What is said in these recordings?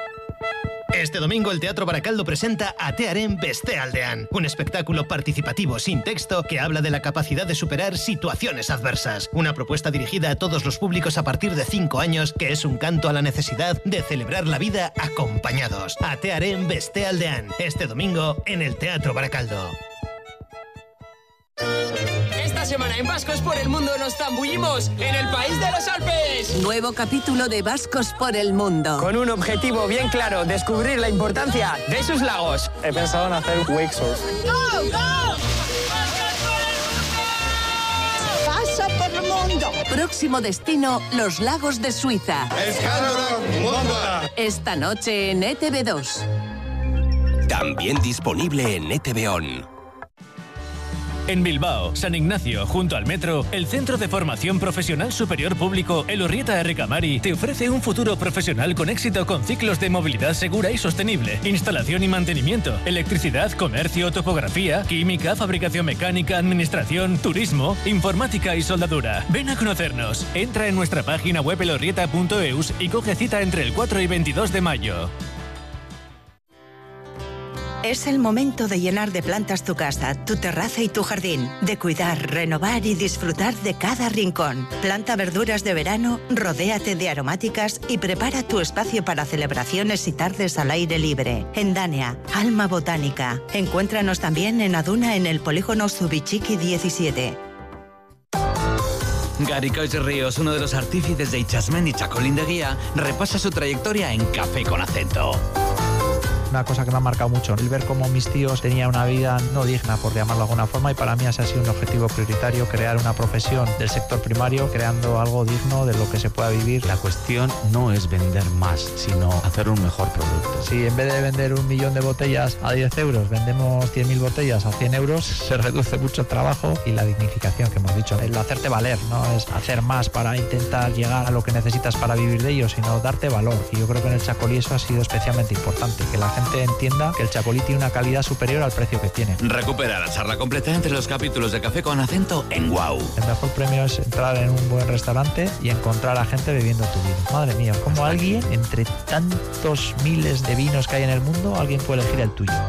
Este domingo el Teatro Baracaldo presenta Atearen Beste Aldean, un espectáculo participativo sin texto que habla de la capacidad de superar situaciones adversas. Una propuesta dirigida a todos los públicos a partir de 5 años que es un canto a la necesidad de celebrar la vida acompañados. Atearen Beste Aldean, este domingo en el Teatro Baracaldo. Esta semana en Vascos por el Mundo nos zambullimos en el país de los Alpes. Nuevo capítulo de Vascos por el Mundo. Con un objetivo bien claro, descubrir la importancia de sus lagos. He pensado en hacer wake surf. ¡Go, go! ¡Paso por el mundo! Próximo destino, los lagos de Suiza. Esta noche en ETV2. También disponible en ETV On. En Bilbao, San Ignacio, junto al metro, el Centro de Formación Profesional Superior Público Elorrieta Errecamari te ofrece un futuro profesional con éxito con ciclos de movilidad segura y sostenible, instalación y mantenimiento, electricidad, comercio, topografía, química, fabricación mecánica, administración, turismo, informática y soldadura. Ven a conocernos. Entra en nuestra página web elorrieta.eus y coge cita entre el 4 y 22 de mayo. Es el momento de llenar de plantas tu casa, tu terraza y tu jardín, de cuidar, renovar y disfrutar de cada rincón. Planta verduras de verano, rodéate de aromáticas y prepara tu espacio para celebraciones y tardes al aire libre. En Dania, Alma Botánica. Encuéntranos también en Aduna en el polígono Zubichiki 17. Gary Coix Ríos, uno de los artífices de Itxasmen y Chacolín de Guía, repasa su trayectoria en Café con Acento. Una cosa que me ha marcado mucho, el ver cómo mis tíos tenían una vida no digna, por llamarlo de alguna forma, y para mí ese ha sido un objetivo prioritario, crear una profesión del sector primario, creando algo digno de lo que se pueda vivir. La cuestión no es vender más, sino hacer un mejor producto. Si en vez de vender 1 millón de botellas a 10 euros, vendemos 100.000 botellas a 100 euros, se reduce mucho el trabajo y la dignificación que hemos dicho. El hacerte valer, no es hacer más para intentar llegar a lo que necesitas para vivir de ello, sino darte valor. Y yo creo que en el Chacolí eso ha sido especialmente importante, que la gente entienda que el Chacolí tiene una calidad superior al precio que tiene. Recupera la charla completa entre los capítulos de Café con Acento en Wow. El mejor premio es entrar en un buen restaurante y encontrar a gente bebiendo tu vino. Madre mía, ¿cómo alguien, entre tantos miles de vinos que hay en el mundo, alguien puede elegir el tuyo?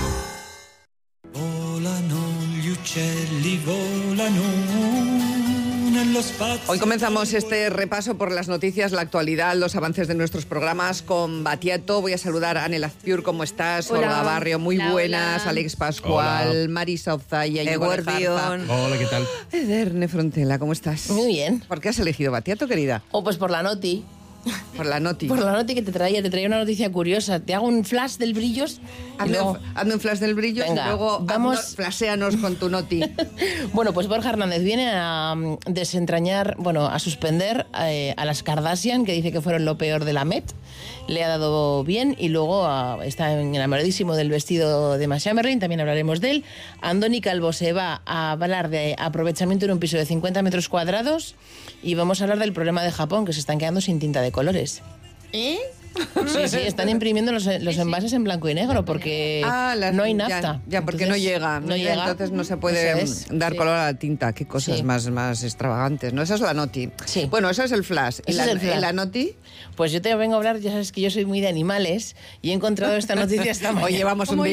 Hoy comenzamos este repaso por las noticias, la actualidad, los avances de nuestros programas con Batiato. Voy a saludar a Anela Azpiur, ¿cómo estás? Hola. Olga Barrio, muy Hola, buenas. hola. Alex Pascual, Hola. Marisa Ozaya, Eguer Dion. Hola, ¿qué tal? Ederne Frontela, ¿cómo estás? Muy bien. ¿Por qué has elegido Batiato, querida? Pues por la noti. Por la noti. Por la noti que te traía una noticia curiosa. Te hago un flash del brillos. Hazme un flash del brillo. Venga, y luego vamos. flashéanos con tu noti. Bueno, pues Borja Hernández viene a desentrañar, a suspender a las Kardashian, que dice que fueron lo peor de la Met. Le ha dado bien y luego está enamoradísimo del vestido de Masha Merlin, también hablaremos de él. Andoni Calvo se va a hablar de aprovechamiento en un piso de 50 metros cuadrados y vamos a hablar del problema de Japón, que se están quedando sin tinta de colores. ¿Eh? Sí, están imprimiendo los envases en blanco y negro porque no hay nafta. Ya, porque Entonces, no llega. Entonces no se puede dar color a la tinta. Qué cosas más extravagantes, ¿no? Esa es la noti. Sí. Bueno, eso es el flash. ¿Y la noti? Pues yo te vengo a hablar, ya sabes que yo soy muy de animales y he encontrado esta noticia esta mañana. Hoy llevamos un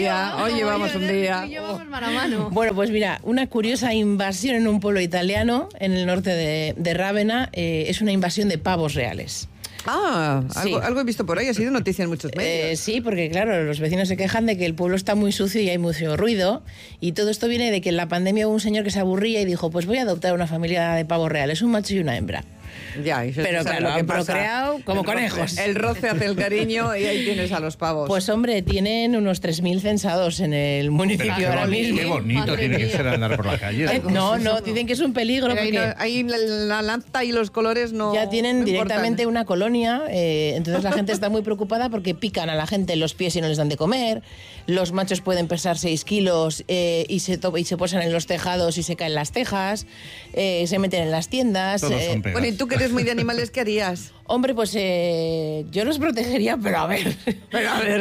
día. Mano a mano. Bueno, pues mira, una curiosa invasión en un pueblo italiano, en el norte de Rávena, es una invasión de pavos reales. Algo he visto por ahí, ha sido noticia en muchos medios. Sí, porque claro, los vecinos se quejan de que el pueblo está muy sucio y hay mucho ruido, y todo esto viene de que en la pandemia hubo un señor que se aburría y dijo, pues voy a adoptar una familia de pavos reales, un macho y una hembra. Ya, pero claro, han procreado como conejos. El roce hace el cariño y ahí tienes a los pavos. Pues hombre, tienen unos 3.000 censados en el municipio ahora mismo. Qué bonito tiene que ser andar por la calle. No, dicen que es un peligro. Porque ahí la lanza y los colores no. Ya tienen directamente una colonia, entonces la gente está muy preocupada porque pican a la gente en los pies y no les dan de comer. Los machos pueden pesar 6 kilos y se posan en los tejados y se caen las tejas, se meten en las tiendas. Bueno, ¿y tú que eres muy de animales, qué harías? Hombre, pues yo los protegería, pero a ver.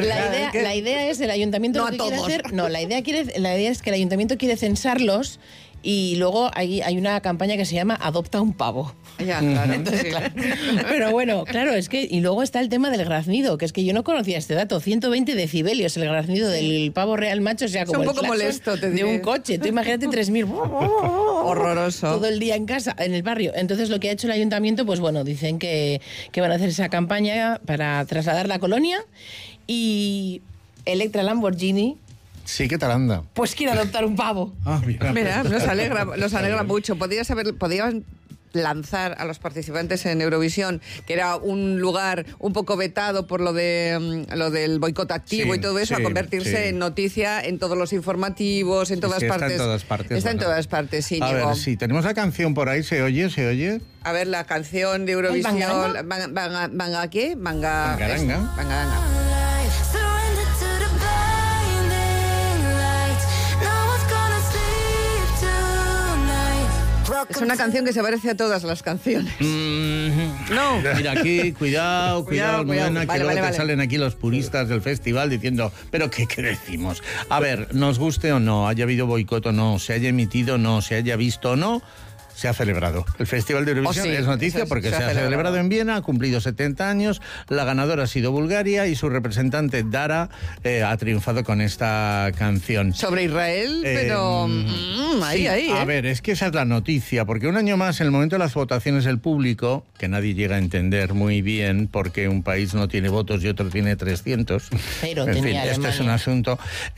La idea es el ayuntamiento no lo que a todos. quiere hacer. No, la idea es que el ayuntamiento quiere censarlos Y luego hay una campaña que se llama Adopta un pavo. Ya, claro. Entonces, claro. Pero bueno, claro, es que... Y luego está el tema del graznido, que es que yo no conocía este dato. 120 decibelios el graznido del pavo real macho, o sea, como es un el poco molesto, te diré. de un coche. Tú imagínate 3.000... Horroroso. Todo el día en casa, en el barrio. Entonces lo que ha hecho el ayuntamiento, pues bueno, dicen que van a hacer esa campaña para trasladar la colonia y Electra Lamborghini... Sí, ¿qué tal anda? Pues quiere adoptar un pavo. Mira, nos alegra mucho. Podías lanzar a los participantes en Eurovisión, que era un lugar un poco vetado por lo del boicot activo y todo eso, a convertirse en noticia en todos los informativos, en todas partes. Está en todas partes. Está en todas partes, sí. A ver, sí, tenemos la canción por ahí, ¿se oye? A ver, la canción de Eurovisión. ¿Manga qué? Mangaranga. Mangaranga. Es una canción que se parece a todas las canciones. No. Mira, aquí, cuidado, Almudena, que luego te salen aquí los puristas del festival diciendo, ¿pero qué decimos? A ver, nos guste o no, haya habido boicot o no, se haya emitido o no, se haya visto o no, se ha celebrado. El Festival de Eurovisión es noticia porque se ha celebrado en Viena, ha cumplido 70 años, la ganadora ha sido Bulgaria y su representante Dara ha triunfado con esta canción. Sobre Israel, pero ahí. A ver, es que esa es la noticia, porque un año más, en el momento de las votaciones, el público, que nadie llega a entender muy bien porque un país no tiene votos y otro tiene 300. Pero en fin, Alemania. este es un asunto.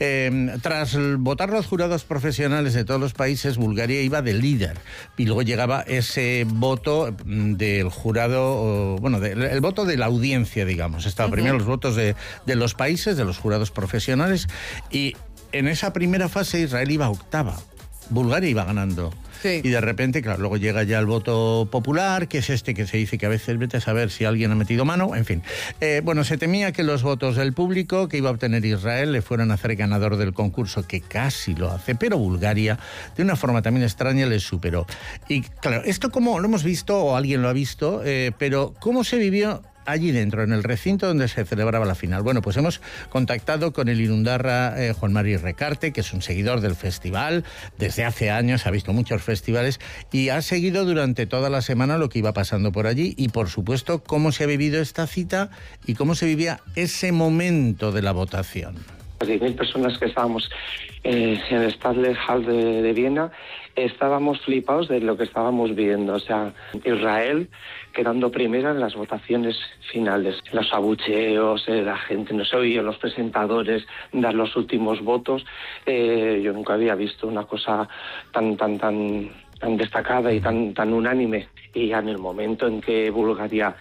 Tras votar los jurados profesionales de todos los países, Bulgaria iba de líder. Y luego llegaba ese voto del jurado, el voto de la audiencia, digamos. Estaba primero los votos de los países, de los jurados profesionales, y en esa primera fase Israel iba octava. Bulgaria iba ganando. Sí. Y de repente, claro, luego llega ya el voto popular, que es este que se dice que a veces vete a saber si alguien ha metido mano, en fin. Se temía que los votos del público que iba a obtener Israel le fueran a hacer ganador del concurso, que casi lo hace, pero Bulgaria, de una forma también extraña, le superó. Y claro, esto como lo hemos visto, o alguien lo ha visto, pero ¿cómo se vivió allí dentro, en el recinto donde se celebraba la final? Bueno, pues hemos contactado con el irundarra Juan Mari Recarte, que es un seguidor del festival, desde hace años, ha visto muchos festivales y ha seguido durante toda la semana lo que iba pasando por allí y, por supuesto, cómo se ha vivido esta cita y cómo se vivía ese momento de la votación. 10.000 personas que estábamos en el Stadler Hall de Viena, estábamos flipados de lo que estábamos viendo. O sea, Israel quedando primera en las votaciones finales. Los abucheos, la gente, no se oía, los presentadores dar los últimos votos. Yo nunca había visto una cosa tan destacada y tan unánime. Y ya en el momento en que Bulgaria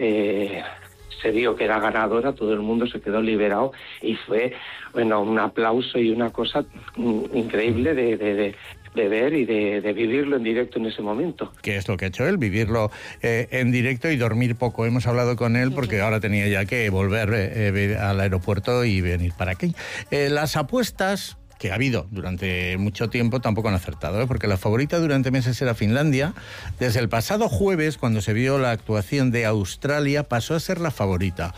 se vio que era ganadora, todo el mundo se quedó liberado y fue un aplauso y una cosa increíble de ver y de vivirlo en directo en ese momento. ¿Qué es lo que ha hecho él? Vivirlo en directo y dormir poco. Hemos hablado con él porque ahora tenía ya que volver al aeropuerto y venir para aquí. Las apuestas que ha habido durante mucho tiempo tampoco han acertado, porque la favorita durante meses era Finlandia. Desde el pasado jueves, cuando se vio la actuación de Australia, pasó a ser la favorita.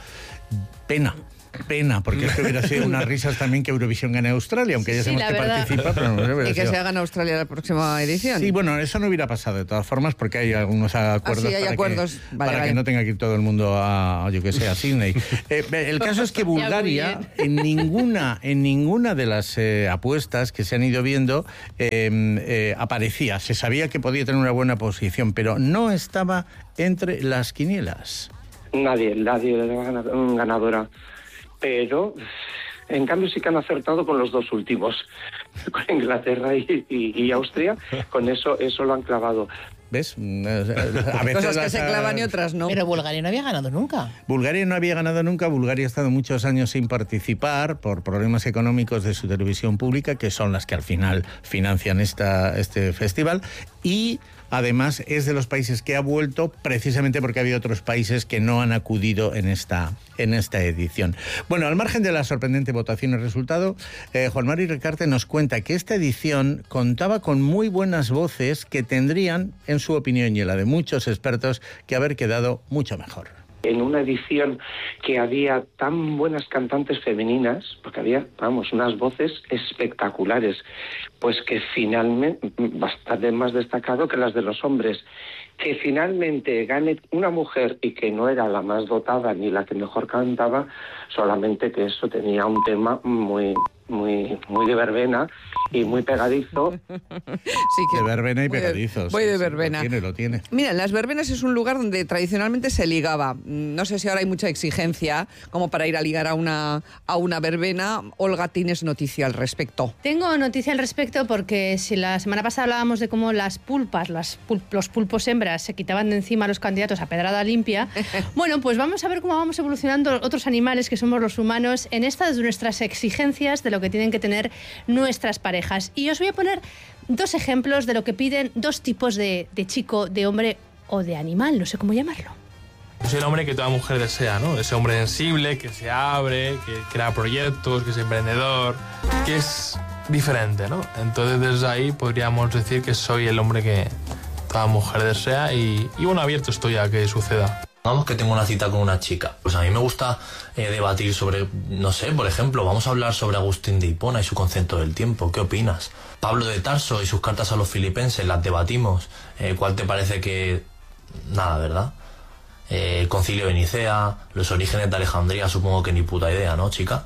Pena, porque es que hubiera sido unas risas también que Eurovisión gane a Australia, aunque ya sabemos que participa, pero no hubiera y que se haga en Australia la próxima edición. Sí, bueno, eso no hubiera pasado de todas formas, porque hay algunos acuerdos para que no tenga que ir todo el mundo a Sydney. El caso es que Bulgaria, en ninguna de las apuestas que se han ido viendo, aparecía. Se sabía que podía tener una buena posición, pero no estaba entre las quinielas. Nadie era ganadora. Pero, en cambio, sí que han acertado con los dos últimos, con Inglaterra y Austria. Con eso lo han clavado. ¿Ves? A veces cosas que se clavan y otras no. Pero Bulgaria no había ganado nunca. Bulgaria ha estado muchos años sin participar por problemas económicos de su televisión pública, que son las que al final financian este festival, y además es de los países que ha vuelto precisamente porque había otros países que no han acudido en esta edición. Bueno, al margen de la sorprendente votación y resultado, Juan Mari Recarte nos cuenta que esta edición contaba con muy buenas voces que tendrían, en su opinión y en la de muchos expertos, que haber quedado mucho mejor. En una edición que había tan buenas cantantes femeninas, porque había, vamos, unas voces espectaculares, pues que finalmente, bastante más destacado que las de los hombres, que finalmente gane una mujer y que no era la más dotada ni la que mejor cantaba, solamente que eso tenía un tema muy de verbena y muy pegadizo. Sí, que de verbena y pegadizo. Voy de verbena. Lo tiene. Mira, las verbenas es un lugar donde tradicionalmente se ligaba. No sé si ahora hay mucha exigencia como para ir a ligar a una verbena. Olga, ¿tienes noticia al respecto? Tengo noticia al respecto porque si la semana pasada hablábamos de cómo las pulpas, los pulpos hembras se quitaban de encima a los candidatos a pedrada limpia, bueno, pues vamos a ver cómo vamos evolucionando otros animales que somos los humanos en estas nuestras exigencias de lo que tienen que tener nuestras parejas. Y os voy a poner 2 ejemplos de lo que piden 2 tipos de chico, de hombre o de animal, no sé cómo llamarlo. Soy el hombre que toda mujer desea, ¿no? Ese hombre sensible, que se abre, que crea proyectos, que es emprendedor, que es diferente, ¿no? Entonces desde ahí podríamos decir que soy el hombre que toda mujer desea y bueno, abierto estoy a que suceda. Vamos que tengo una cita con una chica. Pues a mí me gusta debatir sobre, no sé, por ejemplo, vamos a hablar sobre Agustín de Hipona y su concepto del tiempo. ¿Qué opinas? Pablo de Tarso y sus cartas a los filipenses, las debatimos. ¿Cuál te parece que...? Nada, ¿verdad? El Concilio de Nicea, los orígenes de Alejandría, supongo que ni puta idea, ¿no, chica?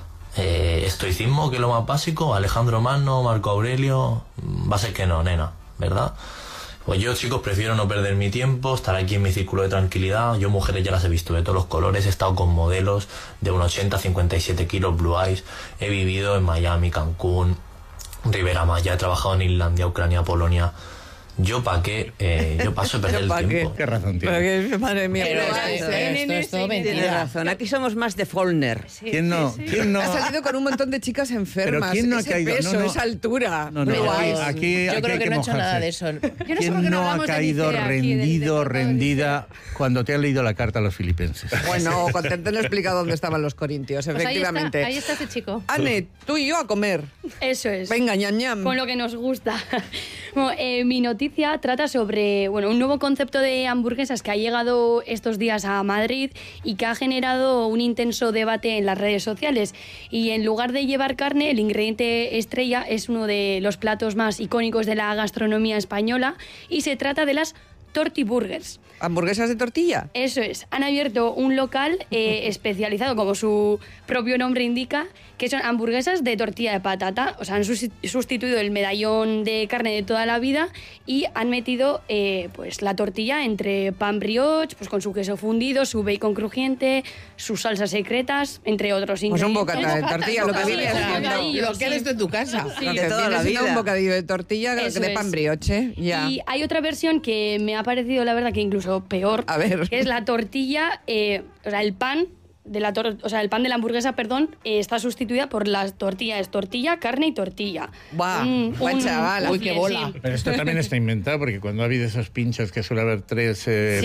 Estoicismo, que es lo más básico, Alejandro Magno, Marco Aurelio... Va a ser que no, nena, ¿verdad? Pues yo, chicos, prefiero no perder mi tiempo, estar aquí en mi círculo de tranquilidad. Yo mujeres ya las he visto de todos los colores, he estado con modelos de 1,80 a 57 kilos, Blue Eyes, he vivido en Miami, Cancún, Ribera Maya, he trabajado en Islandia, Ucrania, Polonia. Yo pa' qué, yo paso de perder el tiempo. ¿Qué razón tiene? Madre mía, Esto es todo mentira. Tienes razón, aquí somos más de Follner. Sí, ¿Quién no? Ha salido con un montón de chicas enfermas. Pero ¿quién no ha ese caído? peso, No. esa altura. No, aquí yo creo que no ha hecho nada de eso. ¿Quién no ha caído rendido, rendida cuando te han leído la carta a los filipenses? Bueno, cuando te lo he explicado dónde estaban los corintios, Pues efectivamente. ahí está ese chico. Anne, tú y yo a comer. Eso es. Venga, ñam ñam. Con lo que nos gusta. Bueno, mi noticia trata sobre un nuevo concepto de hamburguesas que ha llegado estos días a Madrid y que ha generado un intenso debate en las redes sociales. Y en lugar de llevar carne, el ingrediente estrella es uno de los platos más icónicos de la gastronomía española y se trata de las tortiburgers. ¿Hamburguesas de tortilla? Eso es. Han abierto un local especializado, como su propio nombre indica, que son hamburguesas de tortilla de patata. O sea, han sustituido el medallón de carne de toda la vida y han metido pues la tortilla entre pan brioche, pues con su queso fundido, su bacon crujiente, sus salsas secretas, entre otros ingredientes. Pues un bocata de tortilla, lo que viene siendo. Lo que eres de tu casa. Sí, de toda la vida. Un bocadillo de tortilla de pan brioche. Ya. Y hay otra versión que me ha parecido, la verdad, que incluso peor. A ver. Que es la tortilla, o sea, el pan de la el pan de la hamburguesa, perdón, está sustituida por las tortillas, tortilla, carne y tortilla. ¡Buah! Buen chaval. Uy, qué bola. Pero esto también está inventado porque cuando ha habido esos pinchos que suele haber tres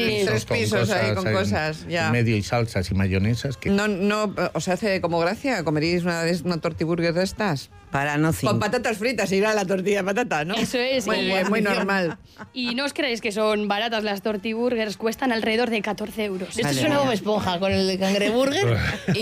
pisos ahí con cosas, ya. Medio y salsas y mayonesas. Que... No, os hace como gracia. ¿Comeríais una tortiburger de estas? Para no Con patatas fritas, irá la tortilla de patata, ¿no? Eso es. Muy normal. Y no os creéis que son baratas las tortiburgers, cuestan alrededor de 14 euros. Esto suena como esponja con el de cangreburger.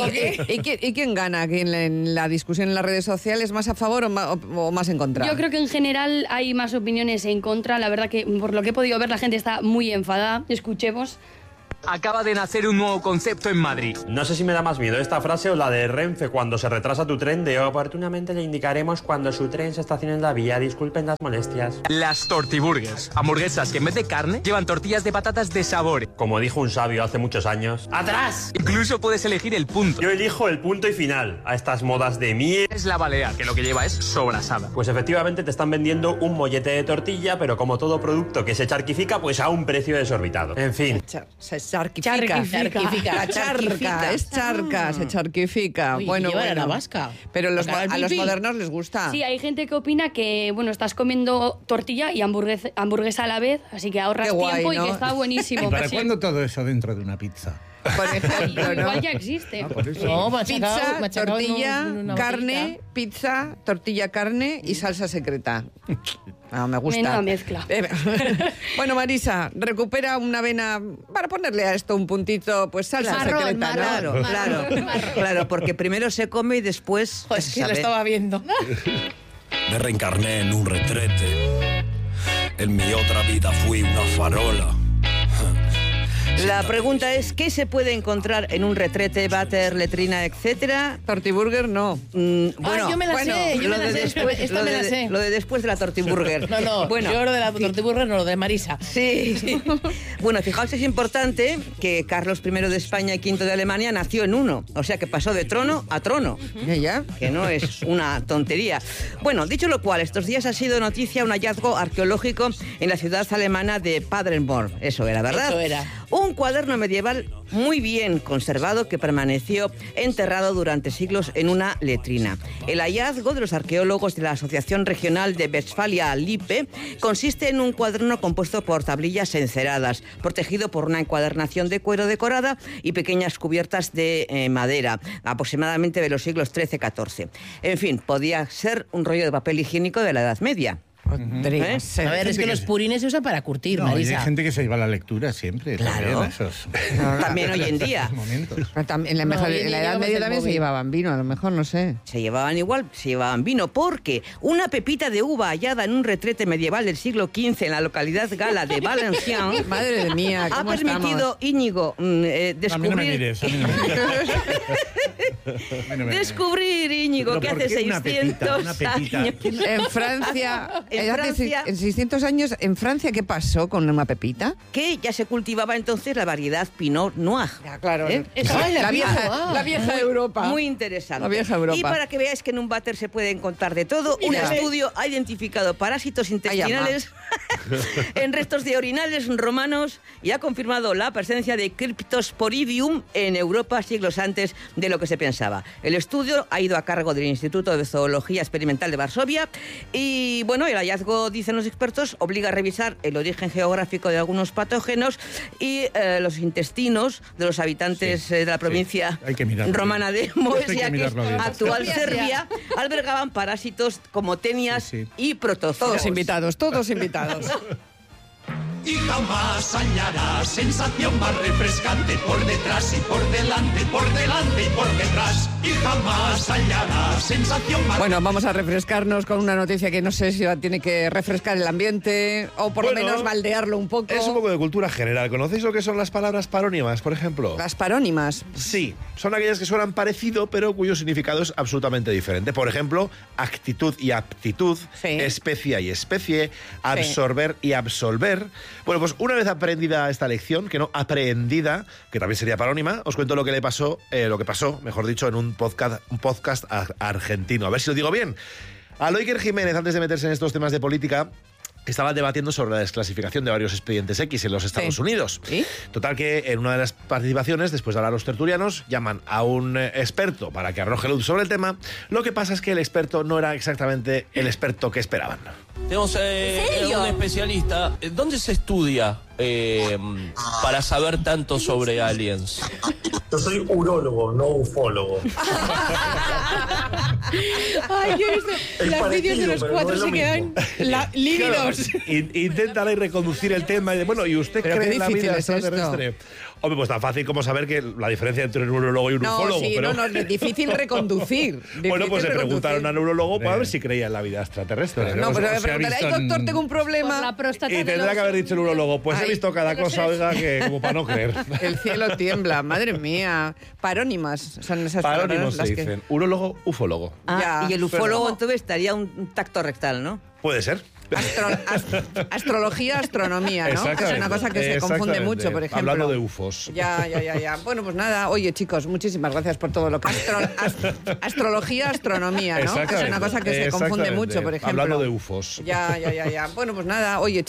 ¿Y quién gana aquí en la discusión en las redes sociales? ¿Más a favor o más en contra? Yo creo que en general hay más opiniones en contra. La verdad que por lo que he podido ver la gente está muy enfadada. Escuchemos. Acaba de nacer un nuevo concepto en Madrid. No sé si me da más miedo esta frase o la de Renfe cuando se retrasa tu tren de oportunamente le indicaremos cuando su tren se estacione en la vía, disculpen las molestias. Las tortiburgers, hamburguesas que en vez de carne llevan tortillas de patatas de sabor. Como dijo un sabio hace muchos años. ¡Atrás! Incluso puedes elegir el punto. Yo elijo el punto y final a estas modas de miel. Es la balear, que lo que lleva es sobrasada. Pues efectivamente te están vendiendo un mollete de tortilla, pero como todo producto que se charquifica, pues a un precio desorbitado. En fin. Se charquifica. La charca, es charca, se charquifica. Uy, bueno. A la vasca. Pero a los modernos les gusta. Sí, hay gente que opina que, estás comiendo tortilla y hamburguesa a la vez, así que ahorras tiempo, ¿no? Y que está buenísimo. ¿Y para cuándo todo eso dentro de una pizza? Por ejemplo, ¿no? Igual ya existe. Pizza, tortilla, carne, pizza, tortilla, carne y salsa secreta. No, me gusta. Menuda mezcla. Bueno, Marisa, recupera una vena para ponerle a esto un puntito, pues salsa secreta, ¿no? Claro, porque primero se come y después... Pues que lo estaba viendo. Me reencarné en un retrete. En mi otra vida fui una farola. La pregunta es, ¿qué se puede encontrar en un retrete, váter, letrina, etcétera? Tortiburger no. Bueno, yo me la sé, yo me la sé. Esta me la sé. Lo de después de la tortiburger. No, bueno, yo lo de la tortiburger no, lo de Marisa. Sí. Bueno, fijaos, es importante que Carlos I de España y V de Alemania nació en uno. O sea, que pasó de trono a trono. Ya. Que no es una tontería. Bueno, dicho lo cual, estos días ha sido noticia un hallazgo arqueológico en la ciudad alemana de Paderborn. Eso era, ¿verdad? Eso era. Un cuaderno medieval muy bien conservado que permaneció enterrado durante siglos en una letrina. El hallazgo de los arqueólogos de la Asociación Regional de Westfalia-Lippe consiste en un cuaderno compuesto por tablillas enceradas, protegido por una encuadernación de cuero decorada y pequeñas cubiertas de madera, aproximadamente de los siglos XIII-XIV. En fin, podía ser un rollo de papel higiénico de la Edad Media. A ver, es que los purines se usan para curtir, Marisa. Hay gente que se lleva la lectura siempre. Claro. También hoy en día. En la Edad Media también se llevaban vino, a lo mejor, no sé. Se llevaban vino, porque una pepita de uva hallada en un retrete medieval del siglo XV en la localidad gala de Valenciennes Madre mía, ha permitido Íñigo descubrir... Descubrir, Íñigo, que hace 600 años... En Francia... En 600 años, ¿en Francia qué pasó con una pepita? Que ya se cultivaba entonces la variedad Pinot Noir. Ya, claro. La vieja Europa. Muy interesante. La vieja Europa. Y para que veáis que en un váter se puede encontrar de todo, un estudio ha identificado parásitos intestinales en restos de orinales romanos y ha confirmado la presencia de Cryptosporidium en Europa siglos antes de lo que se pensaba. El estudio ha ido a cargo del Instituto de Zoología Experimental de Varsovia y, bueno, el hallazgo, dicen los expertos, obliga a revisar el origen geográfico de algunos patógenos y los intestinos de los habitantes de la provincia romana de Moesia, que es actual Serbia, albergaban parásitos como tenias y protozoos. Todos invitados. Y jamás hallarás sensación más refrescante por detrás y por delante y por detrás. Y jamás hallarás sensación más... Bueno, vamos a refrescarnos con una noticia que no sé si tiene que refrescar el ambiente o por lo menos baldearlo un poco. Es un poco de cultura general. ¿Conocéis lo que son las palabras parónimas, por ejemplo? ¿Las parónimas? Sí, son aquellas que suenan parecido pero cuyo significado es absolutamente diferente. Por ejemplo, actitud y aptitud, especia y especie, absorber y absolver. Bueno, pues una vez aprendida esta lección, que no aprendida, que también sería parónima, os cuento lo que pasó, mejor dicho, en un podcast argentino. A ver si lo digo bien. Aloy Jiménez, antes de meterse en estos temas de política, estaban debatiendo sobre la desclasificación de varios expedientes X en los Estados Unidos. ¿Sí? Total que en una de las participaciones, después de hablar los tertulianos, llaman a un experto para que arroje luz sobre el tema. Lo que pasa es que el experto no era exactamente el experto que esperaban. Tenemos un especialista. ¿Dónde se estudia para saber tanto sobre aliens? Yo soy urólogo, no ufólogo. Ay, yo he visto los vídeos de los cuatro se quedan lívidos. Intenta reconducir el tema y bueno, ¿y usted cree en la vida extraterrestre? Hombre, pues tan fácil como saber que la diferencia entre un neurólogo y un ufólogo. No, es difícil reconducir. Bueno, pues le preguntaron a un neurólogo para ver si creía en la vida extraterrestre. No, pero le preguntaré, doctor, tengo un problema. Y tendrá que haber dicho el neurólogo, pues he visto cada cosa, oiga, que como para no creer. El cielo tiembla, madre mía. Parónimas son esas parónimos palabras. Se dicen. Urólogo, ufólogo. Y el ufólogo entonces estaría un tacto rectal, ¿no? Puede ser. Astrología, astronomía, ¿no? Es una cosa que se confunde mucho, por ejemplo. Hablando de UFOs. Ya. Bueno, pues nada, oye, chicos, muchísimas gracias por todo lo que... Astrología, astronomía, ¿no? Es una cosa que se confunde mucho, por ejemplo. Hablando de UFOs. Ya. Bueno, pues nada, oye,